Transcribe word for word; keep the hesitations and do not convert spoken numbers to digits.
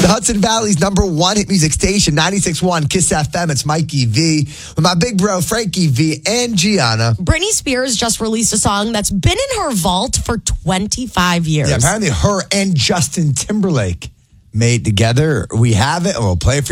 The Hudson Valley's number one hit music station, ninety-six point one Kiss F M. It's Mikey V with my big bro, Frankie V and Gianna. Britney Spears just released a song that's been in her vault for twenty-five years. Yeah, apparently her and Justin Timberlake made together. We have it, and we'll play it for you.